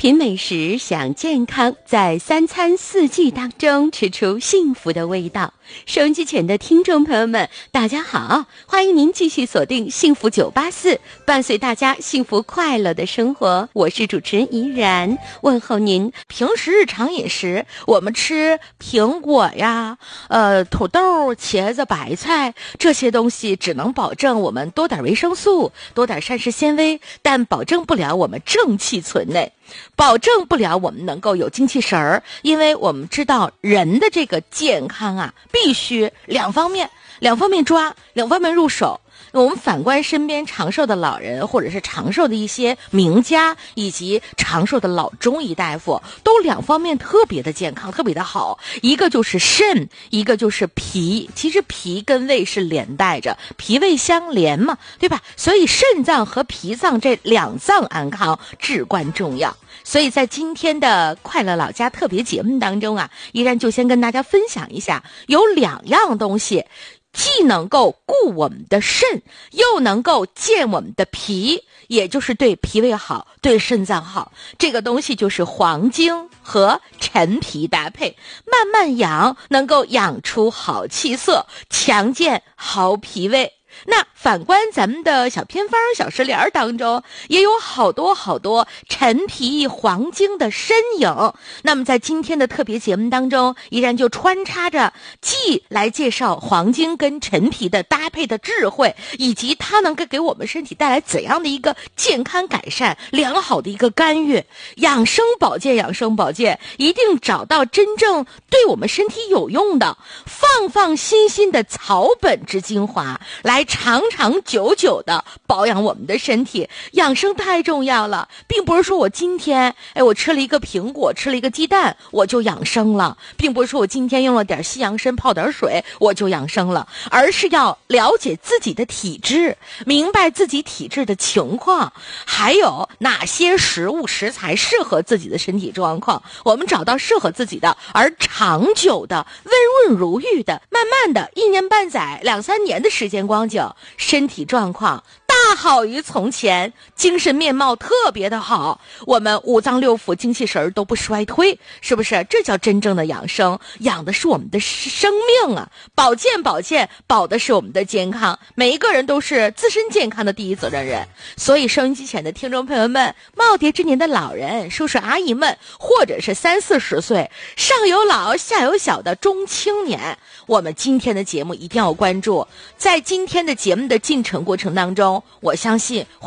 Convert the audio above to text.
品美食，享健康，在三餐四季当中吃出幸福的味道。收音机前的听众朋友们，大家好，欢迎您继续锁定幸福984，伴随大家幸福快乐的生活。我是主持人怡然，问候您。平时日常饮食，我们吃苹果呀、土豆、茄子、白菜这些东西，只能保证我们多点维生素，多点膳食纤维，但保证不了我们正气存内，保证不了我们能够有精气神儿。因为我们知道人的这个健康啊，必须两方面抓，两方面入手。我们反观身边长寿的老人，或者是长寿的一些名家，以及长寿的老中医大夫，都两方面特别的健康，特别的好。一个就是肾，一个就是脾。其实脾跟胃是连带着，脾胃相连嘛，对吧？所以肾脏和脾脏这两脏安康至关重要。所以在今天的快乐老家特别节目当中啊，依然就先跟大家分享一下，有两样东西既能够顾我们的肾，又能够健我们的脾，也就是对脾胃好，对肾脏好。这个东西就是黄精和陈皮搭配，慢慢养，能够养出好气色，强健好脾胃。那反观咱们的小偏方、小食联当中，也有好多陈皮、黄精的身影。那么在今天的特别节目当中，依然就穿插着既来介绍黄精跟陈皮的搭配的智慧，以及它能够给我们身体带来怎样的一个健康改善、良好的一个干预。养生保健，一定找到真正对我们身体有用的、放心的草本之精华，来长久的保养我们的身体。养生太重要了，并不是说我今天我吃了一个苹果，吃了一个鸡蛋我就养生了，并不是说我今天用了点西洋参泡点水我就养生了，而是要了解自己的体质，明白自己体质的情况，还有哪些食物食材适合自己的身体状况，我们找到适合自己的，而长久的温润如玉的，慢慢的1年半载2、3年的时间光景，身体状况大好于从前，精神面貌特别的好，我们五脏六腑精气神都不衰退，是不是？这叫真正的养生，养的是我们的生命啊！保健保的是我们的健康，每一个人都是自身健康的第一责任人。所以收音机前的听众朋友们，耄耋之年的老人、叔叔阿姨们，或者是30、40岁上有老下有小的中青年，我们今天的节目一定要关注。在今天的节目的进程过程当中，我相信